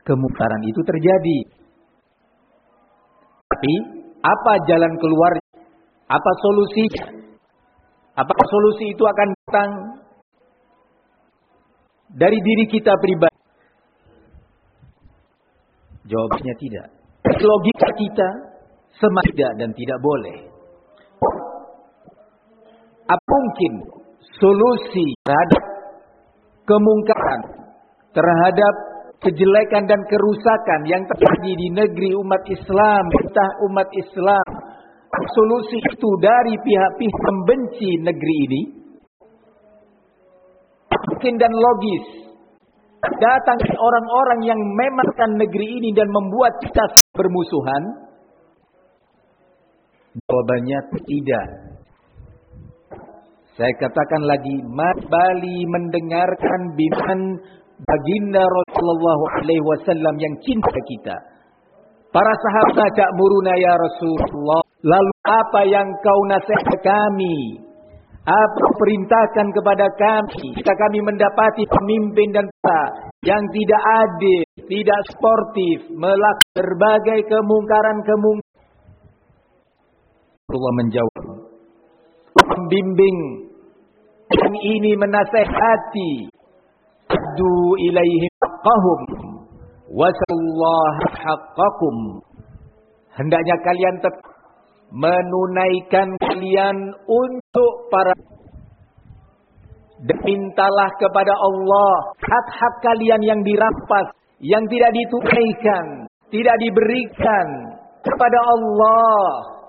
kemungkaran itu terjadi. Tapi apa jalan keluar? Apa solusinya? Apakah solusi itu akan datang dari diri kita pribadi? Jawabnya tidak. Logika kita tidak dan tidak boleh. Apa mungkin solusi terhadap kemungkaran, terhadap kejelekan dan kerusakan yang terjadi di negeri umat Islam, entah umat Islam, solusi itu dari pihak-pihak pembenci negeri ini? Mungkin dan logis datang orang-orang yang memekkan negeri ini dan membuat kita bermusuhan? Jawabannya tidak. Saya katakan lagi, mari mendengarkan bimbingan baginda Rasulullah SAW yang cinta kita. Para sahabat ta'muruna ya Rasulullah, lalu apa yang kau nasihat kami? Apa perintahkan kepada kami jika kami mendapati pemimpin dan yang tidak adil, tidak sportif, melakukan berbagai kemungkaran-kemungkaran? Allah menjawab, membimbing yang ini menasihati, addu ilaihim haqqahum wasallahu haqqakum. Hendaknya kalian tetap menunaikan kalian untuk para, dan mintalah kepada Allah hak-hak kalian yang dirampas, yang tidak ditunaikan, tidak diberikan kepada Allah.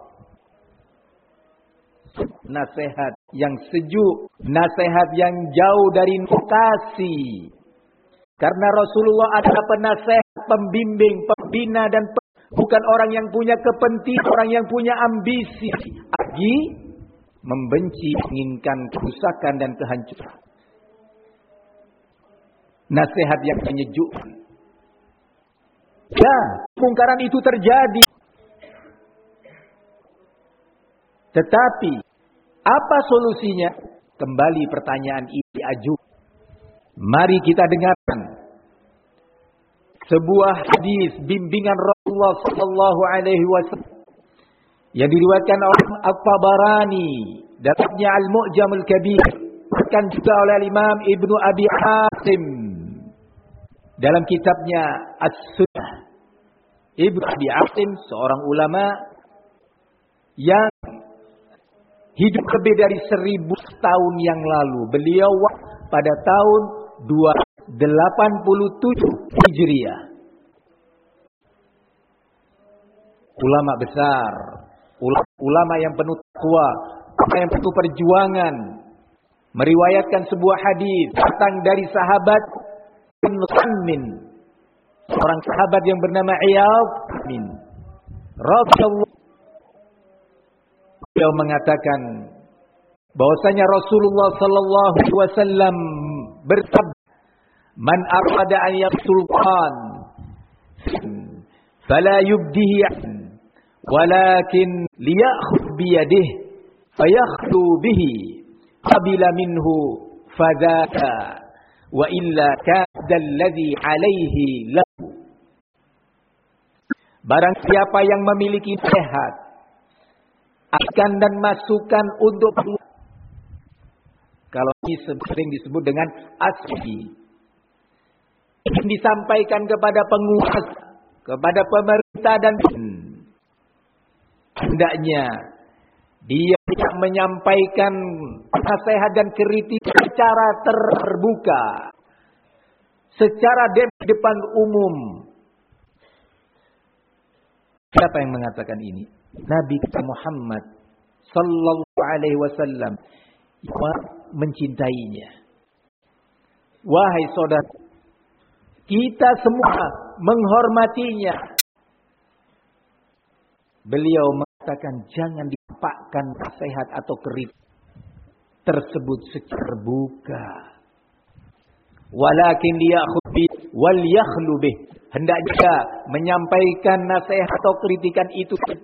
Nasihat yang sejuk, nasihat yang jauh dari lokasi. Karena Rasulullah adalah penasehat, pembimbing, pembina dan bukan orang yang punya kepentingan, orang yang punya ambisi, lagi membenci, menginginkan kerusakan dan kehancuran. Nasihat yang menyejukkan. Ya, kemungkaran itu terjadi. Tetapi apa solusinya? Kembali pertanyaan ini diajukan. Mari kita dengarkan sebuah hadis bimbingan Rasulullah sallallahu alaihi wasallam yang diriwayatkan oleh At-Tabarani dalamnya Al-Mu'jamul Kabir, bahkan juga oleh Imam Ibnu Abi Hatim dalam kitabnya As-Sunnah. Ibnu Abi Hatim seorang ulama yang hidup lebih dari 1000 tahun yang lalu. Beliau pada tahun 287 Hijriah. Ulama besar, ulama yang penuh takwa, yang penuh perjuangan, meriwayatkan sebuah hadis datang dari sahabat Min, seorang sahabat yang bernama Iyad bin radhiyallahu. Beliau mengatakan bahwasanya Rasulullah sallallahu alaihi wasallam bersabda, "Man arada an yaqtulqan fala yubdihi walakin liya'khudh bi yadihi fayakhlu bihi qabila minhu fadaka wa illa kana alladhi alaihi lahu." Barang siapa yang memiliki sehat akan dan masukan untuk, kalau ini sering disebut dengan asli, disampaikan kepada penguasa, kepada pemerintah dan hendaknya dia tidak menyampaikan nasihat dan kritik secara terbuka, secara depan umum. Siapa yang mengatakan ini? Nabi kita Muhammad sallallahu alaihi wasallam mencintainya. Wahai saudara, kita semua menghormatinya. Beliau mengatakan jangan dipaparkan nasihat atau kritik tersebut secara terbuka. Walakin liya'khudh wal yakhlu bih. Hendaknya menyampaikan nasihat atau kritikan itu